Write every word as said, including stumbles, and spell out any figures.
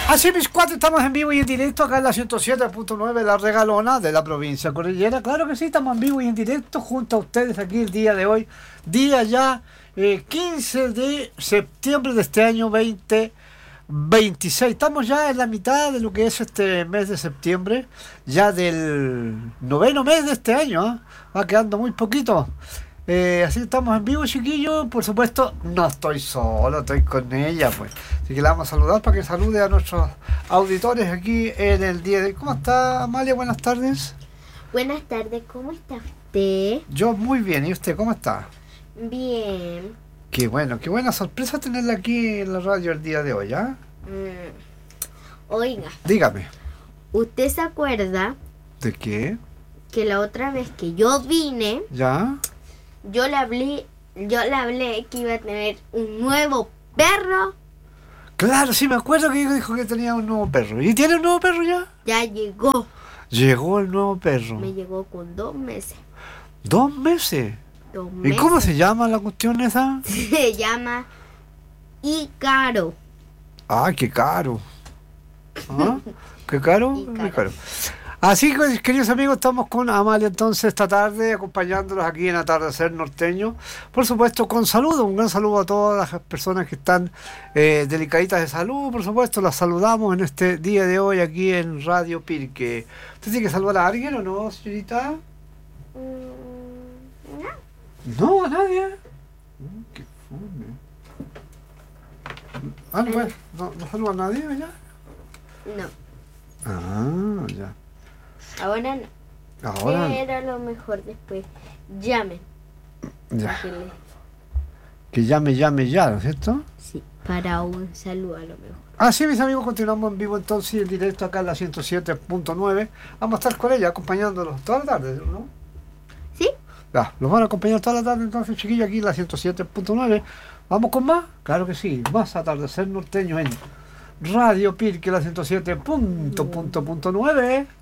Así mis cuatro, estamos en vivo y en directo acá en la ciento siete punto nueve, La Regalona de la provincia Cordillera. Claro que sí, estamos en vivo y en directo junto a ustedes aquí el día de hoy, día ya eh, quince de septiembre de este año veinte veintiséis. Estamos ya en la mitad de lo que es este mes de septiembre, ya del noveno mes de este año, ¿eh? Va quedando muy poquito. Eh, así que estamos en vivo, chiquillos. Por supuesto, no estoy solo, estoy con ella, pues. Así que la vamos a saludar para que salude a nuestros auditores aquí en el día de hoy. ¿Cómo está, Amalia? Buenas tardes. Buenas tardes, ¿cómo está usted? Yo muy bien, ¿y usted cómo está? Bien. Qué bueno, qué buena sorpresa tenerla aquí en la radio el día de hoy, ¿ah? Mm. Oiga, Dígame. ¿usted se acuerda ¿De qué? que la otra vez que yo vine, ¿Ya? yo le hablé, yo le hablé que iba a tener un nuevo perro? Claro, sí, me acuerdo que dijo que tenía un nuevo perro. ¿Y tiene un nuevo perro ya? Ya llegó. Llegó el nuevo perro. Me llegó con dos meses. ¿Dos meses? Dos ¿Y meses. cómo se llama la cuestión esa? Se llama Ícaro. ¡Ah, qué caro! ¿Ah? ¿Qué caro? Y caro. Qué caro. Así que, queridos amigos, estamos con Amalia entonces esta tarde, acompañándolos aquí en Atardecer Norteño. Por supuesto, con saludos, un gran saludo a todas las personas que están eh, delicaditas de salud. Por supuesto, las saludamos en este día de hoy aquí en Radio Pirque. ¿Usted tiene que saludar a alguien o no, señorita? Mm, no. No, a nadie. Mm, qué fome. Ah, no, pues, no, no saluda a nadie, ¿ya? No. Ah, ya. Ahora no. Ahora, Pero a lo mejor después llamen. ya. Que le- Que llame, llame ya, ¿no es cierto? Sí, para un saludo a lo mejor. Así, mis amigos, continuamos en vivo entonces en directo acá en la ciento siete punto nueve. Vamos a estar con ella acompañándolos toda la tarde, ¿no? ¿Sí? Ya, los van a acompañar toda la tarde entonces, chiquillos, aquí en la ciento siete punto nueve. ¿Vamos con más? Claro que sí, más Atardecer Norteño en Radio Pirque, la ciento siete punto nueve.